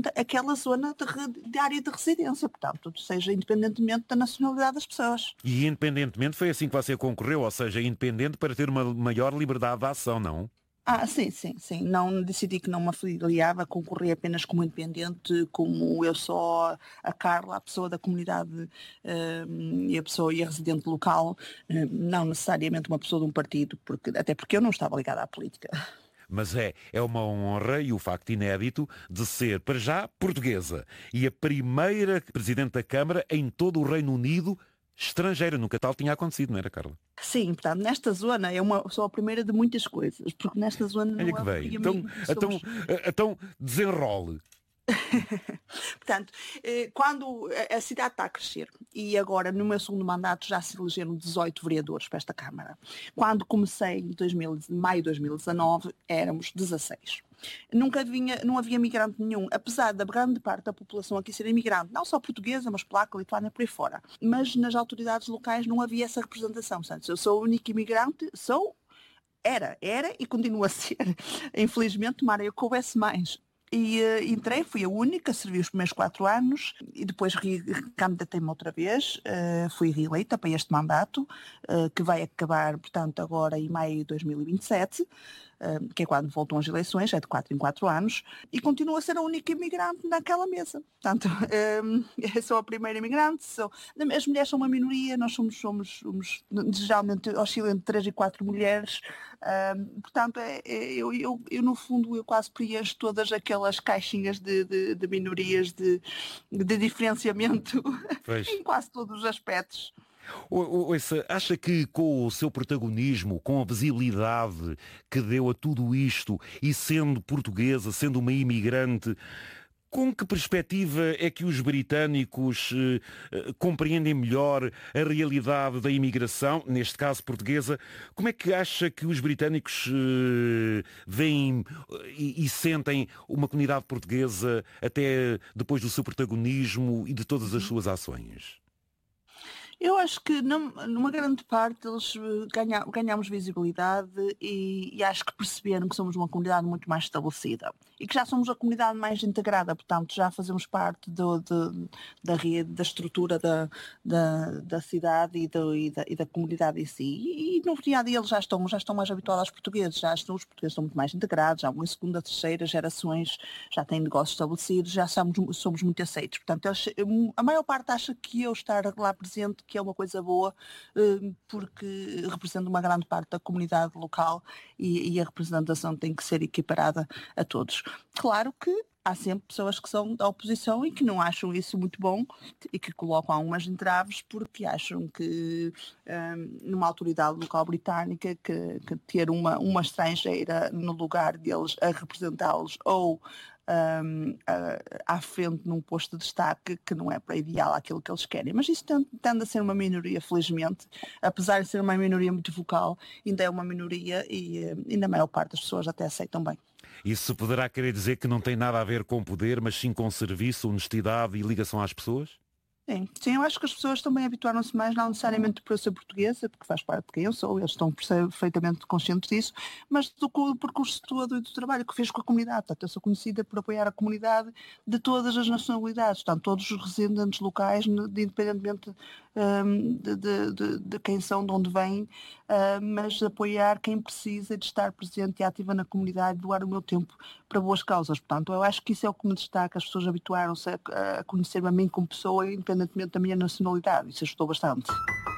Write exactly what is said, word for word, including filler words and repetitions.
representa aquela zona de, de área de residência, portanto, seja independentemente da nacionalidade das pessoas. E independentemente foi assim que você concorreu, ou seja, independente para ter uma maior liberdade de ação, não? Ah, sim, sim, sim. Não decidi que não me afiliava, concorri apenas como independente, como eu sou a Carla, a pessoa da comunidade uh, e a pessoa e a residente local, uh, não necessariamente uma pessoa de um partido, porque, até porque eu não estava ligada à política. Mas é, é uma honra e o facto inédito de ser, para já, portuguesa e a primeira Presidente da Câmara em todo o Reino Unido estrangeira. Nunca tal tinha acontecido, não era, Carla? Sim, portanto, nesta zona é uma, sou a primeira de muitas coisas, porque nesta zona Olha não que há bem. Então, então, então desenrole. Portanto, quando a cidade está a crescer, e agora no meu segundo mandato já se elegeram dezoito vereadores para esta Câmara. Quando comecei em dois mil, maio de dois mil e dezanove, éramos dezasseis. Nunca vinha, não havia migrante nenhum, apesar da grande parte da população aqui ser imigrante, não só portuguesa, mas polaca, lituânia, por aí fora. Mas nas autoridades locais não havia essa representação. Portanto, eu sou a única imigrante, sou, era, era e continua a ser. Infelizmente, tomara eu que houvesse mais. E uh, entrei, fui a única, servi os primeiros quatro anos e depois candidatei-me outra vez, uh, fui reeleita para este mandato, uh, que vai acabar, portanto, agora em maio de dois mil e vinte e sete, uh, que é quando voltam as eleições, é de quatro em quatro anos, e continuo a ser a única imigrante naquela mesa. Portanto, um, eu sou a primeira imigrante, sou, as mulheres são uma minoria, nós somos, somos, somos geralmente oscilam entre três e quatro mulheres, um, portanto, é, é, eu, eu, eu no fundo eu quase preencho todas aquelas aquelas caixinhas de, de, de minorias de, de diferenciamento em quase todos os aspectos. Ouça, acha que com o seu protagonismo, com a visibilidade que deu a tudo isto e sendo portuguesa, sendo uma imigrante, com que perspectiva é que os britânicos eh, compreendem melhor a realidade da imigração, neste caso portuguesa? Como é que acha que os britânicos eh, veem e, e sentem uma comunidade portuguesa até depois do seu protagonismo e de todas as suas ações? Eu acho que numa grande parte eles ganha, ganhamos visibilidade e, e acho que perceberam que somos uma comunidade muito mais estabelecida e que já somos a comunidade mais integrada, portanto já fazemos parte do, do, da rede, da estrutura da, da, da cidade e, do, e, da, e da comunidade em si. E, e no dia a dia eles já estão, já estão mais habituados aos portugueses, já estão, os portugueses estão muito mais integrados, já vão em segunda, terceira gerações, já têm negócios estabelecidos, já somos, somos muito aceitos. Portanto, eles, a maior parte acha que eu estar lá presente que é uma coisa boa, porque representa uma grande parte da comunidade local e, e a representação tem que ser equiparada a todos. Claro que há sempre pessoas que são da oposição e que não acham isso muito bom e que colocam algumas entraves porque acham que um, numa autoridade local britânica que, que ter uma, uma estrangeira no lugar deles a representá-los ou Um, à frente num posto de destaque que não é para ideal aquilo que eles querem, mas isso tende, tende a ser uma minoria, felizmente, apesar de ser uma minoria muito vocal, ainda é uma minoria e ainda a maior parte das pessoas até aceitam bem. Isso poderá querer dizer que não tem nada a ver com poder, mas sim com serviço, honestidade e ligação às pessoas? Sim, sim, eu acho que as pessoas também habituaram-se mais, não necessariamente por eu ser portuguesa, porque faz parte de quem eu sou, eles estão perfeitamente conscientes disso, mas do, do percurso todo e do trabalho que fez com a comunidade. Portanto, eu sou conhecida por apoiar a comunidade de todas as nacionalidades, portanto, todos os residentes locais, de, independentemente um, de, de, de, de quem são, de onde vêm, uh, mas apoiar quem precisa de estar presente e ativa na comunidade, doar o meu tempo para boas causas. Portanto, eu acho que isso é o que me destaca, as pessoas habituaram-se a, a conhecer-me a mim como pessoa, independentemente da minha nacionalidade. Isso ajudou bastante.